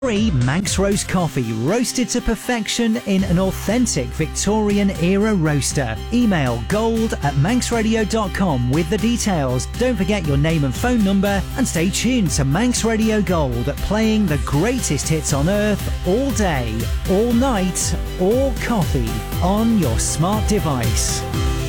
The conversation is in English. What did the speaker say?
Free Manx Roast coffee, roasted to perfection in an authentic Victorian-era roaster. Email gold@manxradio.com with the details. Don't forget your name and phone number, and stay tuned to Manx Radio Gold, playing the greatest hits on earth all day, all night, or coffee on your smart device.